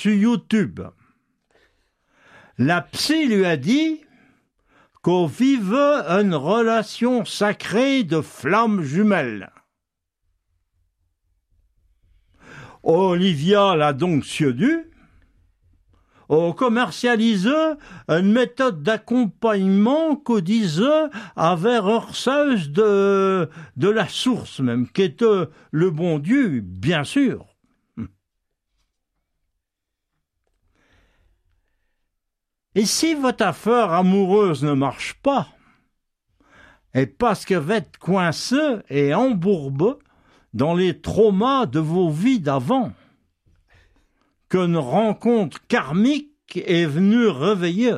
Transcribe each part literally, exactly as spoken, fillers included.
sur YouTube. La psy lui a dit qu'on vivait une relation sacrée de flammes jumelles. Olivia l'a donc suidu. On commercialisait une méthode d'accompagnement qu'on disait avait reçeuse de, de la source même, qui était le bon Dieu, bien sûr. Et si votre affaire amoureuse ne marche pas, et parce que vous êtes coincé et embourbé dans les traumas de vos vies d'avant, qu'une rencontre karmique est venue réveiller.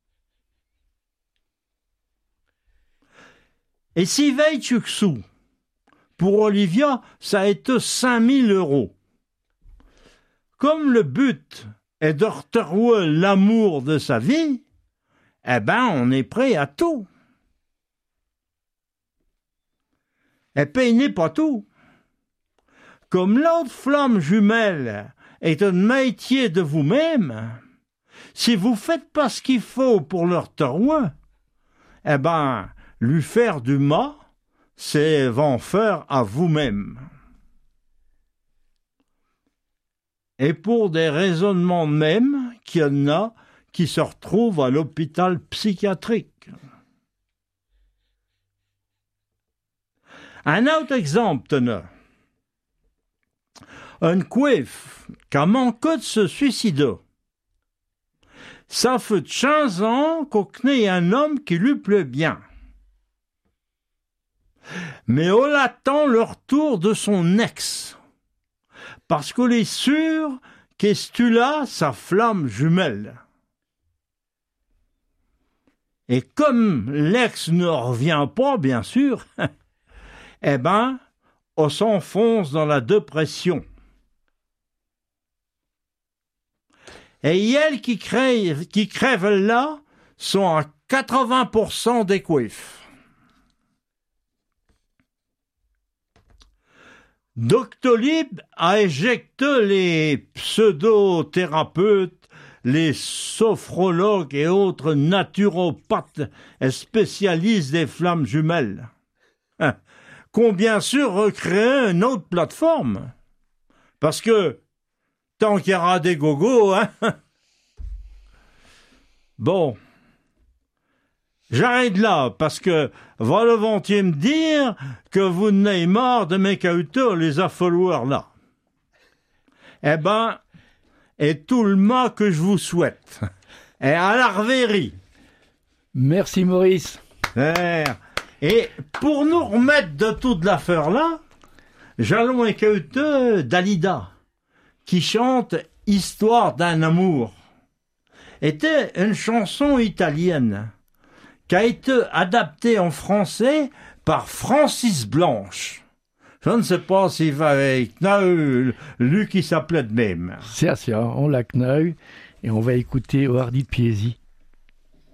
Et si veille sous, pour Olivia, ça a été cinq mille euros. Comme le but est de retrouver l'amour de sa vie, eh ben, on est prêt à tout. Et puis, il n'est pas tout. Comme l'autre flamme jumelle est un métier de vous-même, si vous faites pas ce qu'il faut pour le retrouver, eh ben, lui faire du mal, c'est en faire à vous-même. Et pour des raisonnements même qu'il y en a qui se retrouvent à l'hôpital psychiatrique. Un autre exemple, tenez. Un couef qui a manqué de se suicider. Ça fait quinze ans qu'on connaît un homme qui lui plaît bien. Mais on attend le retour de son ex. Parce qu'on est sûr qu'est-ce tu là sa flamme jumelle. Et comme l'ex ne revient pas, bien sûr, eh ben, on s'enfonce dans la dépression. Et elles qui crèvent, qui crèvent là sont à quatre-vingts pour cent des couifs. Doctolib a éjecté les pseudothérapeutes, les sophrologues et autres naturopathes et spécialistes des flammes jumelles, hein, qu'ont bien sûr recréé une autre plateforme. Parce que, tant qu'il y aura des gogos, hein. Bon. J'arrête là, parce que va le ventier me dire que vous n'avez marre de mes cauteurs, les affolleurs là. Eh ben, et tout le mal que je vous souhaite. Et à la reverrie. Merci Maurice. Et pour nous remettre de toute l'affaire là, j'allons un cauteur d'Alida, qui chante Histoire d'un amour. Était une chanson italienne qui a été adaptée en français par Francis Blanche. Je ne sais pas s'il va avec Knau, lui qui s'appelait de même. C'est ça, on l'a Knau, et on va écouter Hardy de Piesi.